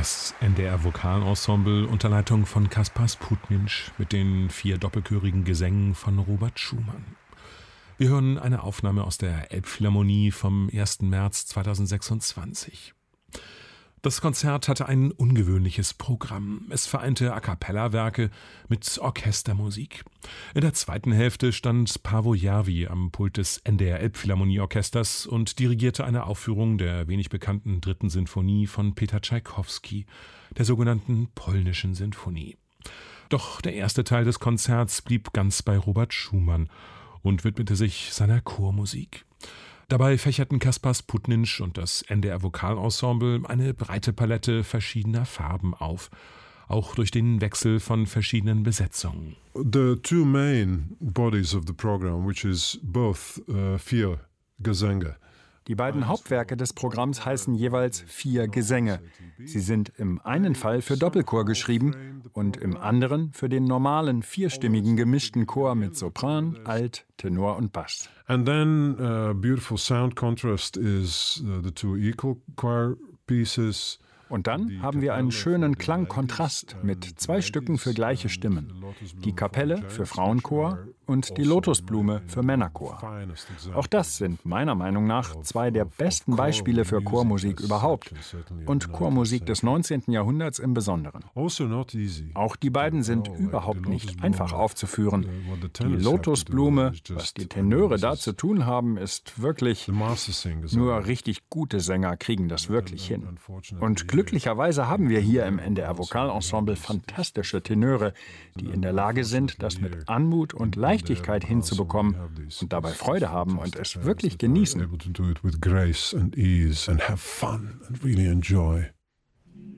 Das NDR-Vokalensemble unter Leitung von Kaspar Sputninsch mit den 4 doppelchörigen Gesängen von Robert Schumann. Wir hören eine Aufnahme aus der Elbphilharmonie vom 1. März 2026. Das Konzert hatte ein ungewöhnliches Programm. Es vereinte A-cappella-Werke mit Orchestermusik. In der zweiten Hälfte stand Paavo Järvi am Pult des NDR Elbphilharmonieorchesters und dirigierte eine Aufführung der wenig bekannten 3. Sinfonie von Peter Tschaikowski, der sogenannten Polnischen Sinfonie. Doch der erste Teil des Konzerts blieb ganz bei Robert Schumann und widmete sich seiner Chormusik. Dabei fächerten Kaspar Sputninsch und das NDR Vokalensemble eine breite Palette verschiedener Farben auf, auch durch den Wechsel von verschiedenen Besetzungen. The two main bodies of the program, which is both 4 Gesänge. Die beiden Hauptwerke des Programms heißen jeweils 4 Gesänge. Sie sind im einen Fall für Doppelchor geschrieben und im anderen für den normalen 4-stimmigen gemischten Chor mit Sopran, Alt, Tenor und Bass. And then beautiful sound contrast is the 2 equal choir pieces. Und dann haben wir einen schönen Klangkontrast mit 2 Stücken für gleiche Stimmen. Die Kapelle für Frauenchor und die Lotusblume für Männerchor. Auch das sind meiner Meinung nach 2 der besten Beispiele für Chormusik überhaupt und Chormusik des 19. Jahrhunderts im Besonderen. Auch die beiden sind überhaupt nicht einfach aufzuführen. Die Lotusblume, was die Tenöre da zu tun haben, ist wirklich... Nur richtig gute Sänger kriegen das wirklich hin. Und glücklicherweise haben wir hier im NDR Vokalensemble fantastische Tenöre, die in der Lage sind, das mit Anmut und Leichtigkeit hinzubekommen und dabei Freude haben und es wirklich genießen.